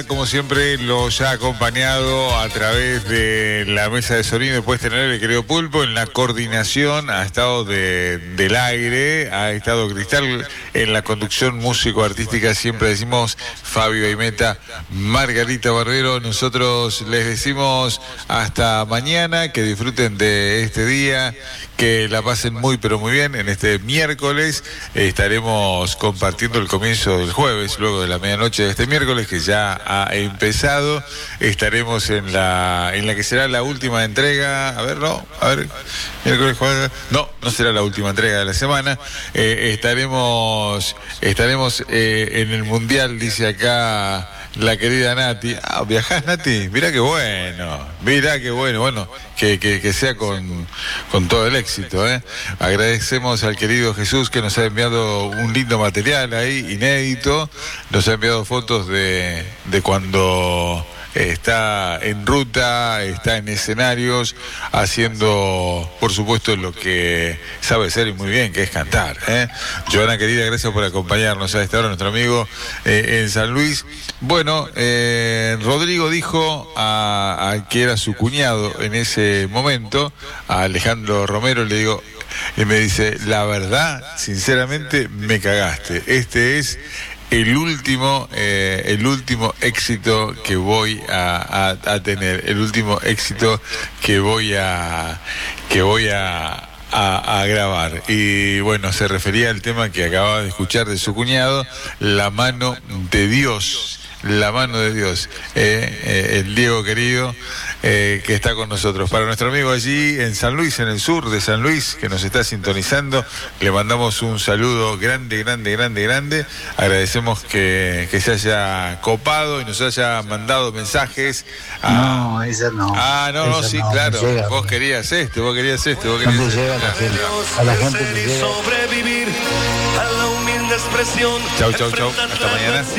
Como siempre, los ha acompañado a través de la mesa de sonido de Puesta en el Aire, querido Pulpo. En la coordinación ha estado del aire, ha estado Cristal. En la conducción músico-artística siempre decimos Fabio Aimeta, Margarita Barbero. Nosotros les decimos hasta mañana, que disfruten de este día, que la pasen muy pero muy bien. En este miércoles estaremos compartiendo el comienzo del jueves, luego de la medianoche de este miércoles, que ya ha empezado. Estaremos en la que será la última entrega. Miércoles, jueves. No será la última entrega de la semana. Estaremos en el Mundial, dice acá la querida Nati. ¿Viajás, Nati? Mirá qué bueno. Bueno, que sea con todo el éxito, ¿eh? Agradecemos al querido Jesús, que nos ha enviado un lindo material ahí, inédito. Nos ha enviado fotos de cuando está en ruta, está en escenarios, haciendo, por supuesto, lo que sabe hacer y muy bien, que es cantar, ¿eh? Joana, querida, gracias por acompañarnos a esta hora, nuestro amigo en San Luis. Bueno, Rodrigo dijo a que era su cuñado en ese momento, a Alejandro Romero, le digo, y me dice, la verdad, sinceramente, me cagaste. Este es el último éxito que voy a tener, el último éxito que voy a grabar. Y bueno, se refería al tema que acababa de escuchar de su cuñado, La mano de Dios. La mano de Dios, el Diego querido, que está con nosotros. Para nuestro amigo allí en San Luis, en el sur de San Luis, que nos está sintonizando, le mandamos un saludo grande. Agradecemos que se haya copado y nos haya mandado mensajes. No, esa no. No, sí, claro. Llega, vos querías esto. ¿Dónde llega la gente? A la gente le llega. Chau. Hasta mañana.